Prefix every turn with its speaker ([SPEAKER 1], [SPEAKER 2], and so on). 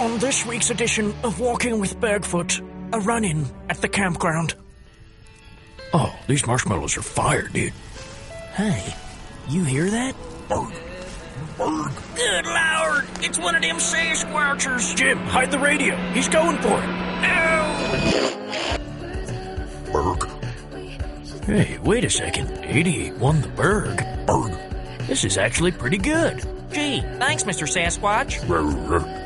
[SPEAKER 1] On this week's edition of Walking with Bergfoot, a run-in at the campground. Oh, these marshmallows are fire, dude. Hey, you hear that?
[SPEAKER 2] Berg.
[SPEAKER 1] Good Lord, it's one of them Sasquatchers. Jim, hide the radio. He's going for it. No!
[SPEAKER 2] Berg.
[SPEAKER 1] Hey, wait a second. 88 won the Berg.
[SPEAKER 2] Berg.
[SPEAKER 1] This is actually pretty good.
[SPEAKER 3] Gee, thanks, Mr. Sasquatch.
[SPEAKER 2] Berg.